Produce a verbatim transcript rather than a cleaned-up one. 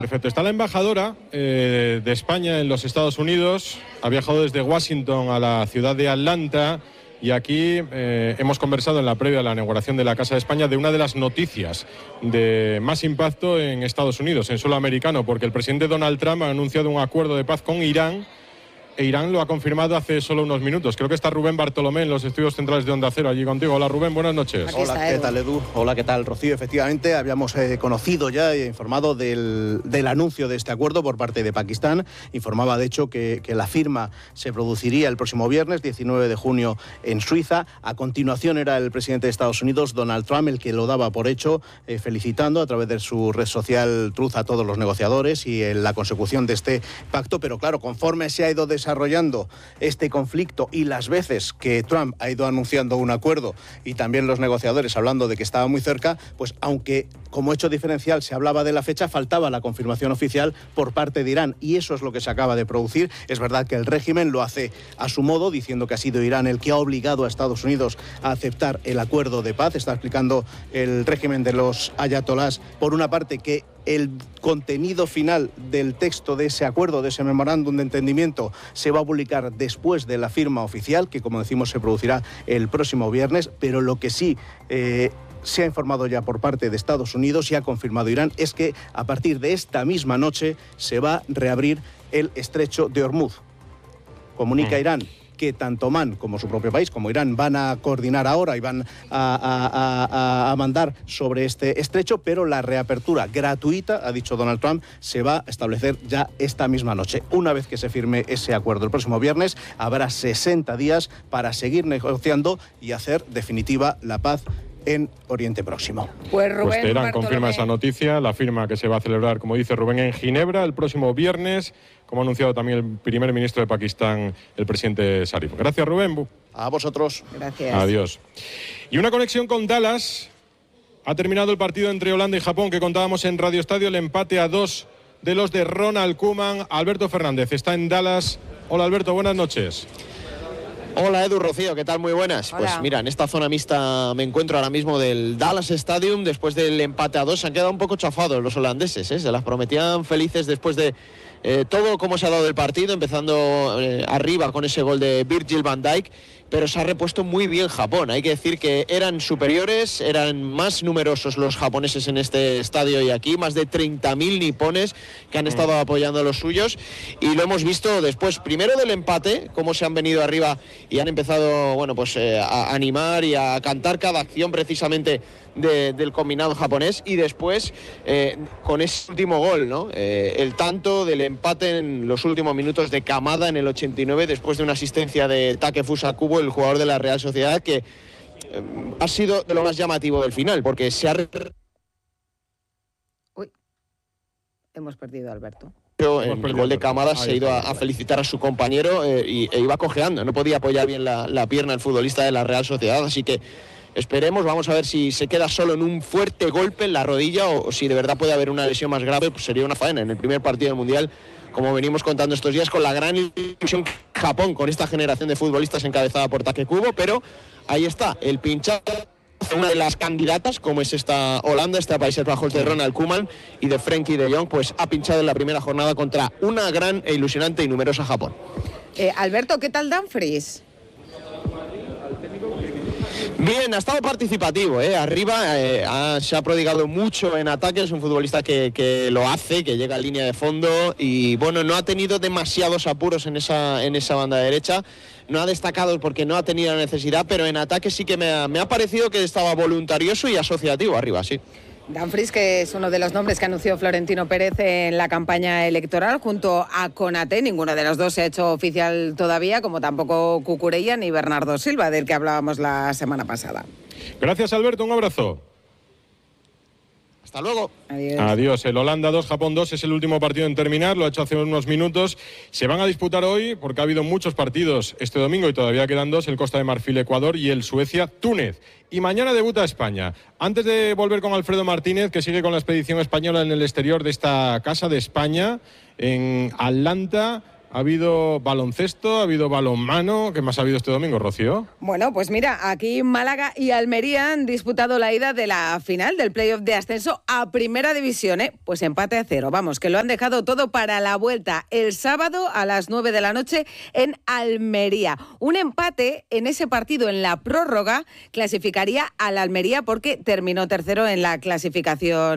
Perfecto. Está la embajadora eh, de España en los Estados Unidos. Ha viajado desde Washington a la ciudad de Atlanta. Y aquí eh, hemos conversado en la previa de la inauguración de la Casa de España de una de las noticias de más impacto en Estados Unidos, en suelo americano, porque el presidente Donald Trump ha anunciado un acuerdo de paz con Irán. E Irán lo ha confirmado hace solo unos minutos. Creo que está Rubén Bartolomé en los estudios centrales de Onda Cero, allí contigo. Hola Rubén, buenas noches. Hola, ¿qué tal Edu? Hola, ¿qué tal Rocío? Efectivamente, habíamos eh, conocido ya e informado del, del anuncio de este acuerdo por parte de Pakistán. Informaba de hecho que, que la firma se produciría el próximo viernes, diecinueve de junio, en Suiza. A continuación era el presidente de Estados Unidos, Donald Trump, el que lo daba por hecho, eh, felicitando a través de su red social Truth a todos los negociadores y en la consecución de este pacto. Pero claro, conforme se ha ido desarrollando este conflicto y las veces que Trump ha ido anunciando un acuerdo y también los negociadores hablando de que estaba muy cerca, pues aunque como hecho diferencial se hablaba de la fecha, faltaba la confirmación oficial por parte de Irán, y eso es lo que se acaba de producir. Es verdad que el régimen lo hace a su modo, diciendo que ha sido Irán el que ha obligado a Estados Unidos a aceptar el acuerdo de paz. Está explicando el régimen de los ayatolás, por una parte, que el contenido final del texto de ese acuerdo, de ese memorándum de entendimiento, se va a publicar después de la firma oficial, que como decimos se producirá el próximo viernes, pero lo que sí eh, se ha informado ya por parte de Estados Unidos y ha confirmado Irán es que a partir de esta misma noche se va a reabrir el estrecho de Hormuz. Comunica Irán que tanto Omán como su propio país, como Irán, van a coordinar ahora y van a, a, a, a mandar sobre este estrecho, pero la reapertura gratuita, ha dicho Donald Trump, se va a establecer ya esta misma noche. Una vez que se firme ese acuerdo el próximo viernes, habrá sesenta días para seguir negociando y hacer definitiva la paz en Oriente Próximo. Pues Rubén pues Teherán Bartolomé. confirma esa noticia, la firma que se va a celebrar, como dice Rubén, en Ginebra el próximo viernes, como ha anunciado también el primer ministro de Pakistán, el presidente Sharif. Gracias, Rubén. A vosotros. Gracias. Adiós. Y una conexión con Dallas. Ha terminado el partido entre Holanda y Japón que contábamos en Radio Estadio, el empate a dos de los de Ronald Koeman. Alberto Fernández está en Dallas. Hola Alberto, buenas noches. Hola Edu, Rocío, ¿qué tal? Muy buenas. Hola. Pues mira, en esta zona mixta me encuentro ahora mismo del Dallas Stadium. Después del empate a dos se han quedado un poco chafados los holandeses, ¿eh? Se las prometían felices después de eh, todo cómo se ha dado el partido, empezando eh, arriba con ese gol de Virgil van Dijk, pero se ha repuesto muy bien Japón. Hay que decir que eran superiores, eran más numerosos los japoneses en este estadio y aquí, más de treinta mil nipones que han estado apoyando a los suyos, y lo hemos visto después, primero del empate, cómo se han venido arriba y han empezado, bueno, pues eh, a animar y a cantar cada acción precisamente de, del combinado japonés, y después eh, con ese último gol, ¿no? Eh, el tanto del empate en los últimos minutos de Kamada en el ochenta y nueve, después de una asistencia de Takefusa Kubo, el jugador de la Real Sociedad, que eh, ha sido de lo más llamativo del final, porque se ha... Uy, hemos perdido a Alberto. En el gol de Kamada se ha ido a, a felicitar a su compañero eh, y, e iba cojeando, no podía apoyar bien la, la pierna el futbolista de la Real Sociedad, así que esperemos, vamos a ver si se queda solo en un fuerte golpe en la rodilla o, o si de verdad puede haber una lesión más grave, pues sería una faena en el primer partido del Mundial, como venimos contando estos días, con la gran ilusión Japón, con esta generación de futbolistas encabezada por Take Kubo, pero ahí está, el pinchazo, una de las candidatas, como es esta Holanda, este Países Bajos de Ronald Koeman y de Frenkie de Jong, pues ha pinchado en la primera jornada contra una gran e ilusionante y numerosa Japón. Eh, Alberto, ¿qué tal Dumfries? Bien, ha estado participativo, ¿eh? Arriba eh, ha, se ha prodigado mucho en ataque, es un futbolista que, que lo hace, que llega a línea de fondo y bueno, no ha tenido demasiados apuros en esa, en esa banda derecha, no ha destacado porque no ha tenido la necesidad, pero en ataque sí que me ha, me ha parecido que estaba voluntarioso y asociativo arriba, sí. Dumfries, que es uno de los nombres que anunció Florentino Pérez en la campaña electoral junto a Konaté. Ninguno de los dos se ha hecho oficial todavía, como tampoco Cucurella ni Bernardo Silva, del que hablábamos la semana pasada. Gracias Alberto, un abrazo. Hasta luego. Adiós. Adiós. El Holanda dos, Japón dos es el último partido en terminar, lo ha hecho hace unos minutos. Se van a disputar hoy, porque ha habido muchos partidos este domingo y todavía quedan dos, el Costa de Marfil, Ecuador, y el Suecia-Túnez. Y mañana debuta España. Antes de volver con Alfredo Martínez, que sigue con la expedición española en el exterior de esta Casa de España, en Atlanta, Ha habido baloncesto, ha habido balonmano. ¿Qué más ha habido este domingo, Rocío? Bueno, pues mira, aquí Málaga y Almería han disputado la ida de la final del playoff de ascenso a Primera División, ¿eh? Pues empate a cero. Vamos, que lo han dejado todo para la vuelta el sábado a las nueve de la noche en Almería. Un empate en ese partido en la prórroga clasificaría a la Almería porque terminó tercero en la clasificación